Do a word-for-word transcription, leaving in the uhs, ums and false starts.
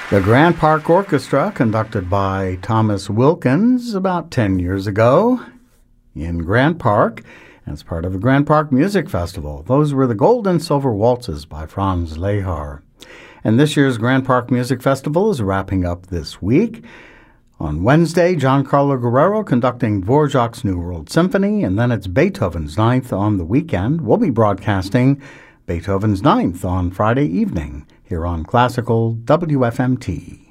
The Grant Park Orchestra, conducted by Thomas Wilkins about ten years ago in Grant Park as part of the Grant Park Music Festival. Those were the Gold and Silver Waltzes by Franz Lehar. And this year's Grant Park Music Festival is wrapping up this week. On Wednesday, Giancarlo Guerrero conducting Dvorak's New World Symphony, and then it's Beethoven's Ninth on the weekend. We'll be broadcasting Beethoven's Ninth on Friday evening here on Classical W F M T.